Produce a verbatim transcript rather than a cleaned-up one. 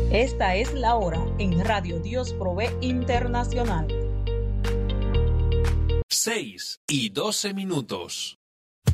Esta es la hora en Radio Dios Provee Internacional. seis y doce minutos.